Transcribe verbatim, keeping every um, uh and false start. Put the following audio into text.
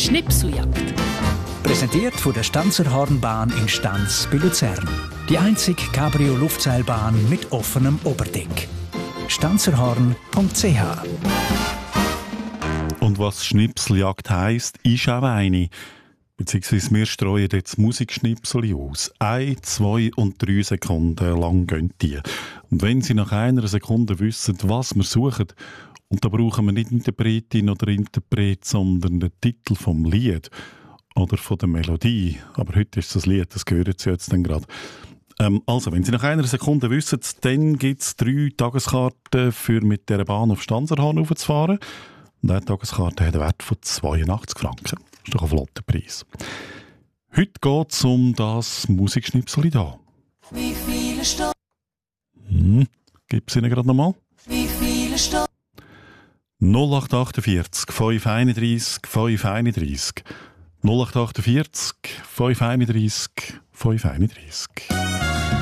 Schnipseljagd. Präsentiert von der Stanzerhornbahn in Stanz bei Luzern. Die einzige Cabrio-Luftseilbahn mit offenem Oberdeck. stanzerhorn punkt c h. Und was Schnipseljagd heisst, ist auch eine. Beziehungsweise wir streuen jetzt Musikschnipsel aus. Ein, zwei und drei Sekunden lang gehen die. Und wenn Sie nach einer Sekunde wissen, was wir suchen, und da brauchen wir nicht Interpretin oder Interpret, sondern den Titel vom Lied oder von der Melodie. Aber heute ist das Lied, das hören Sie jetzt dann gerade. Ähm, also, wenn Sie nach einer Sekunde wissen, dann gibt es drei Tageskarten für mit dieser Bahn auf Stanzerhorn raufzufahren. Und eine Tageskarte hat einen Wert von zweiundachtzig Franken. Das ist doch ein flotter Preis. Heute geht es um das Musikschnipsel hier. Wie viele Stunden? Hm, gib es Ihnen gerade nochmal. Wie viele Stunden? null acht achtundvierzig, fünf einunddreißig, fünf einunddreißig. null acht achtundvierzig, fünf einunddreißig, fünf einunddreißig.